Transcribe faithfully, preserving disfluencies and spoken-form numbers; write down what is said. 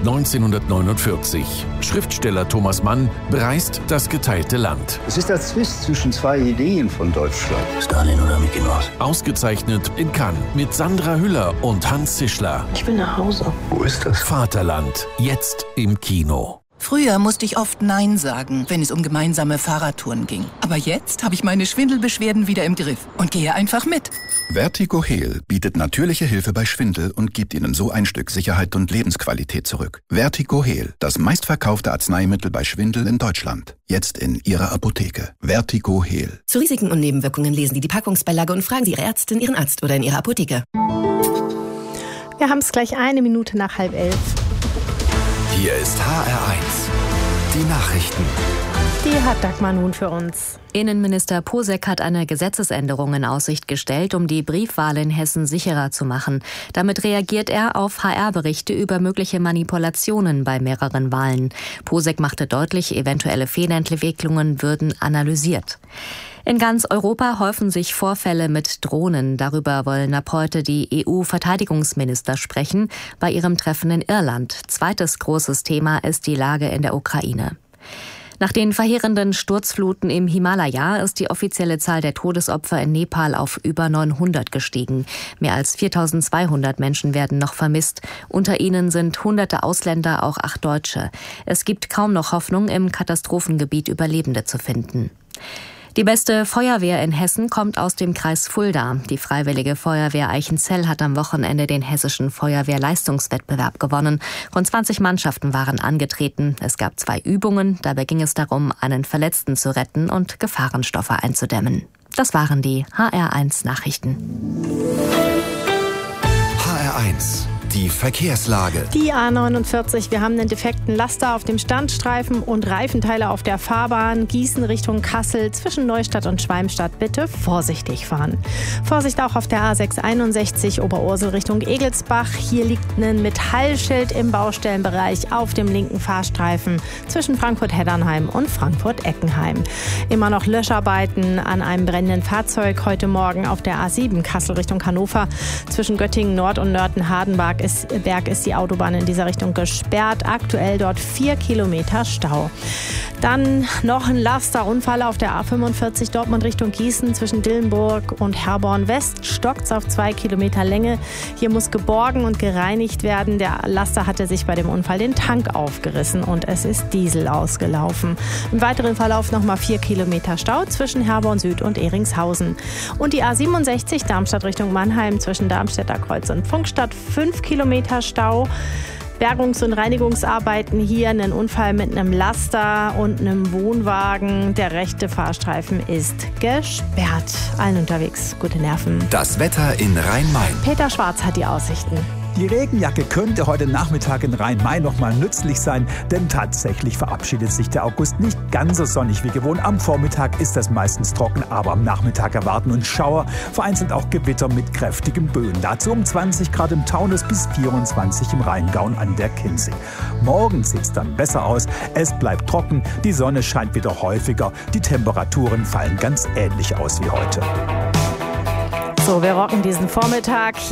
neunzehnhundertneunundvierzig. Schriftsteller Thomas Mann bereist das geteilte Land. Es ist der Zwist zwischen zwei Ideen von Deutschland. Stalin oder Mickey Mouse? Ausgezeichnet in Cannes mit Sandra Hüller und Hans Zischler. Ich will nach Hause. Wo ist das? Vaterland, jetzt im Kino. Früher musste ich oft Nein sagen, wenn es um gemeinsame Fahrradtouren ging. Aber jetzt habe ich meine Schwindelbeschwerden wieder im Griff und gehe einfach mit. Vertigo Heal bietet natürliche Hilfe bei Schwindel und gibt Ihnen so ein Stück Sicherheit und Lebensqualität zurück. Vertigo Heal, das meistverkaufte Arzneimittel bei Schwindel in Deutschland. Jetzt in Ihrer Apotheke. Vertigo Heal. Zu Risiken und Nebenwirkungen lesen Sie die Packungsbeilage und fragen Sie Ihre Ärztin, Ihren Arzt oder in Ihrer Apotheke. Wir haben es gleich eine Minute nach halb elf. Hier ist H R eins. Die Nachrichten. Die hat Dagmar nun für uns. Innenminister Posek hat eine Gesetzesänderung in Aussicht gestellt, um die Briefwahl in Hessen sicherer zu machen. Damit reagiert er auf H R-Berichte über mögliche Manipulationen bei mehreren Wahlen. Posek machte deutlich, eventuelle Fehlentwicklungen würden analysiert. In ganz Europa häufen sich Vorfälle mit Drohnen. Darüber wollen ab heute die E U-Verteidigungsminister sprechen bei ihrem Treffen in Irland. Zweites großes Thema ist die Lage in der Ukraine. Nach den verheerenden Sturzfluten im Himalaya ist die offizielle Zahl der Todesopfer in Nepal auf über neunhundert gestiegen. Mehr als viertausendzweihundert Menschen werden noch vermisst. Unter ihnen sind hunderte Ausländer, auch acht Deutsche. Es gibt kaum noch Hoffnung, im Katastrophengebiet Überlebende zu finden. Die beste Feuerwehr in Hessen kommt aus dem Kreis Fulda. Die Freiwillige Feuerwehr Eichenzell hat am Wochenende den hessischen Feuerwehrleistungswettbewerb gewonnen. Rund zwanzig Mannschaften waren angetreten. Es gab zwei Übungen. Dabei ging es darum, einen Verletzten zu retten und Gefahrenstoffe einzudämmen. Das waren die H R eins Nachrichten. H R eins. Die Verkehrslage. Die A neunundvierzig, wir haben einen defekten Laster auf dem Standstreifen und Reifenteile auf der Fahrbahn. Gießen Richtung Kassel zwischen Neustadt und Schwalmstadt. Bitte vorsichtig fahren. Vorsicht auch auf der A sechshunderteinundsechzig Oberursel Richtung Egelsbach. Hier liegt ein Metallschild im Baustellenbereich auf dem linken Fahrstreifen zwischen Frankfurt-Heddernheim und Frankfurt-Eckenheim. Immer noch Löscharbeiten an einem brennenden Fahrzeug heute Morgen auf der A sieben Kassel Richtung Hannover. Zwischen Göttingen Nord und Nörten-Hardenberg ist, Berg ist die Autobahn in dieser Richtung gesperrt. Aktuell dort vier Kilometer Stau. Dann noch ein Lasterunfall auf der A fünfundvierzig Dortmund Richtung Gießen zwischen Dillenburg und Herborn West. Stockt's auf zwei Kilometer Länge. Hier muss geborgen und gereinigt werden. Der Laster hatte sich bei dem Unfall den Tank aufgerissen und es ist Diesel ausgelaufen. Im weiteren Verlauf nochmal vier Kilometer Stau zwischen Herborn Süd und Ehringshausen. Und die A siebenundsechzig Darmstadt Richtung Mannheim zwischen Darmstädter Kreuz und Funkstadt. Fünf Kilometer Stau. Bergungs- und Reinigungsarbeiten hier, einen Unfall mit einem Laster und einem Wohnwagen. Der rechte Fahrstreifen ist gesperrt. Allen unterwegs gute Nerven. Das Wetter in Rhein-Main. Peter Schwarz hat die Aussichten. Die Regenjacke könnte heute Nachmittag in Rhein-Main noch mal nützlich sein, denn tatsächlich verabschiedet sich der August nicht ganz so sonnig wie gewohnt. Am Vormittag ist das meistens trocken, aber am Nachmittag erwarten uns Schauer, vereinzelt auch Gewitter mit kräftigen Böen. Dazu um zwanzig Grad im Taunus bis vierundzwanzig im Rheingau und an der Chiemsee. Morgen sieht's dann besser aus, es bleibt trocken, die Sonne scheint wieder häufiger, die Temperaturen fallen ganz ähnlich aus wie heute. So, wir rocken diesen Vormittag hier.